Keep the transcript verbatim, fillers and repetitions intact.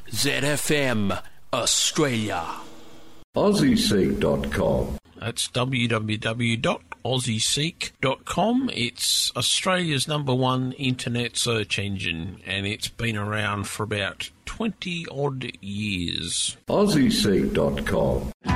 Z F M Australia. Aussie Seek dot com. That's w w w dot aussie seek dot com. It's Australia's number one internet search engine, and it's been around for about twenty odd years. Aussie Seek dot com.